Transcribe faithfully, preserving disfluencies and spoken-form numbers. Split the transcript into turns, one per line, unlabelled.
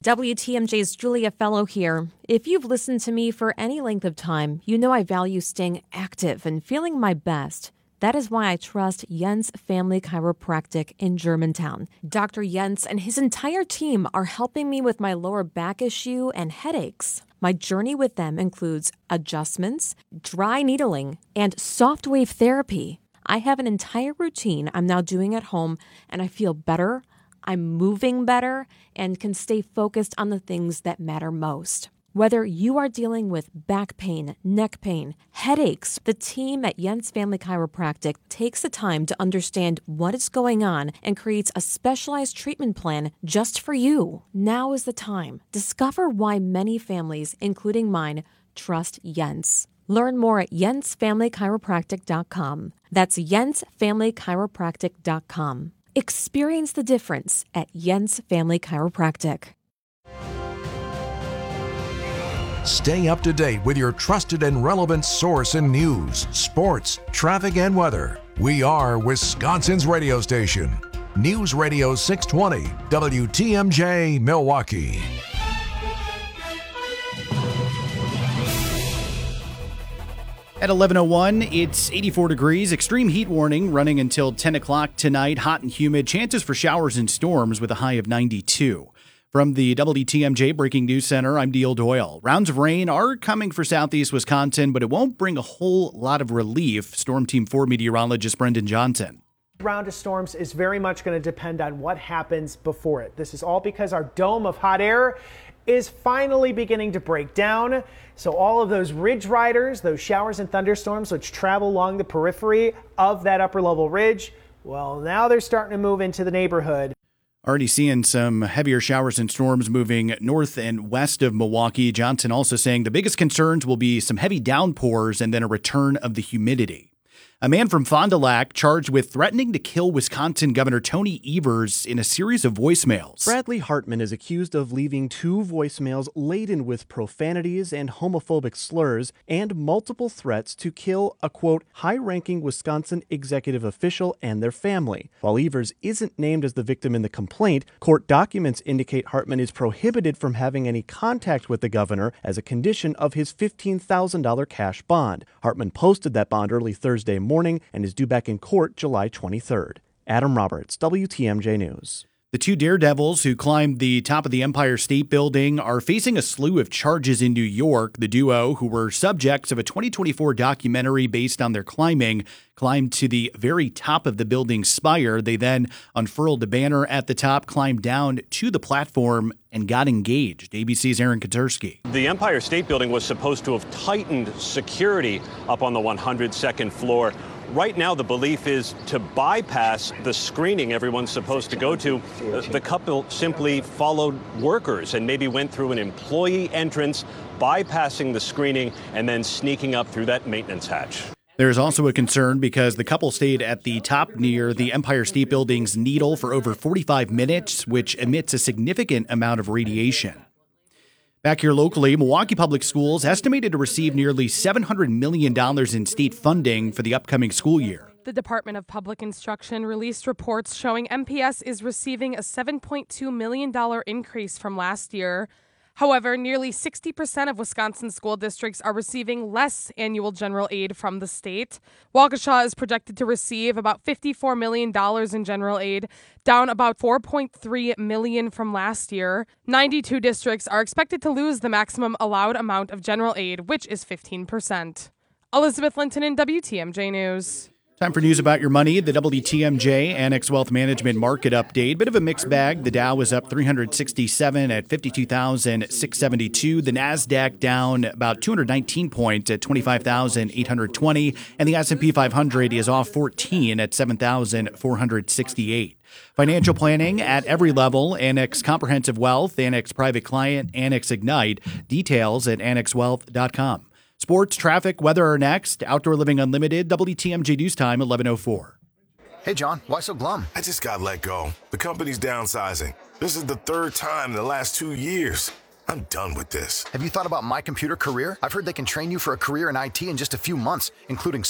W T M J's Julia Fellow here. If you've listened to me for any length of time, you know I value staying active and feeling my best. That is why I trust Jens Family Chiropractic in Germantown. Doctor Jens and his entire team are helping me with my lower back issue and headaches. My journey with them includes adjustments, dry needling, and soft wave therapy. I have an entire routine I'm now doing at home, and I feel better, I'm moving better, and can stay focused on the things that matter most. Whether you are dealing with back pain, neck pain, headaches, the team at Jens Family Chiropractic takes the time to understand what is going on and creates a specialized treatment plan just for you. Now is the time. Discover why many families, including mine, trust Jens. Learn more at jens family chiropractic dot com. That's jens family chiropractic dot com. Experience the difference at Jens Family Chiropractic.
Stay up to date with your trusted and relevant source in news, sports, traffic, and weather. We are Wisconsin's radio station. News Radio six twenty, W T M J, Milwaukee.
At eleven oh one, it's eighty-four degrees. Extreme heat warning running until ten o'clock tonight. Hot and humid. Chances for showers and storms with a high of ninety-two. From the W T M J Breaking News Center, I'm Deal Doyle. Rounds of rain are coming for southeast Wisconsin, but it won't bring a whole lot of relief. Storm Team four meteorologist Brendan Johnson.
Round of storms is very much going to depend on what happens before it. This is all because our dome of hot air is finally beginning to break down. So all of those ridge riders, those showers and thunderstorms which travel along the periphery of that upper level ridge, well, now they're starting to move into the neighborhood.
Already seeing some heavier showers and storms moving north and west of Milwaukee. Johnson also saying the biggest concerns will be some heavy downpours and then a return of the humidity. A man from Fond du Lac charged with threatening to kill Wisconsin Governor Tony Evers in a series of voicemails.
Bradley Hartman is accused of leaving two voicemails laden with profanities and homophobic slurs and multiple threats to kill a, quote, high-ranking Wisconsin executive official and their family. While Evers isn't named as the victim in the complaint, court documents indicate Hartman is prohibited from having any contact with the governor as a condition of his fifteen thousand dollars cash bond. Hartman posted that bond early Thursday morning. morning and is due back in court July twenty-third. Adam Roberts, W T M J News.
The two daredevils who climbed the top of the Empire State Building are facing a slew of charges in New York. The duo, who were subjects of a twenty twenty-four documentary based on their climbing, climbed to the very top of the building's spire. They then unfurled a banner at the top, climbed down to the platform, and got engaged. A B C's Aaron Katursky.
The Empire State Building was supposed to have tightened security up on the one hundred second floor. Right now, the belief is to bypass the screening everyone's supposed to go to. The couple simply followed workers and maybe went through an employee entrance, bypassing the screening and then sneaking up through that maintenance hatch.
There's also a concern because the couple stayed at the top near the Empire State Building's needle for over forty-five minutes, which emits a significant amount of radiation. Back here locally, Milwaukee Public Schools estimated to receive nearly seven hundred million dollars in state funding for the upcoming school year.
The Department of Public Instruction released reports showing M P S is receiving a seven point two million dollars increase from last year. However, nearly sixty percent of Wisconsin school districts are receiving less annual general aid from the state. Waukesha is projected to receive about fifty-four million dollars in general aid, down about four point three million dollars from last year. ninety-two districts are expected to lose the maximum allowed amount of general aid, which is fifteen percent. Elizabeth Linton in W T M J News.
Time for news about your money. The W T M J Annex Wealth Management Market Update. Bit of a mixed bag. The Dow was up three hundred sixty-seven at fifty-two thousand six hundred seventy-two. The NASDAQ down about two hundred nineteen points at twenty-five thousand eight hundred twenty. And the S and P five hundred is off fourteen at seven thousand four hundred sixty-eight. Financial planning at every level. Annex Comprehensive Wealth, Annex Private Client, Annex Ignite. Details at annex wealth dot com. Sports, traffic, weather are next. Outdoor Living Unlimited, W T M J News Time, eleven oh four.
Hey, John, why so glum?
I just got let go. The company's downsizing. This is the third time in the last two years. I'm done with this.
Have you thought about My Computer Career? I've heard they can train you for a career in I T in just a few months, including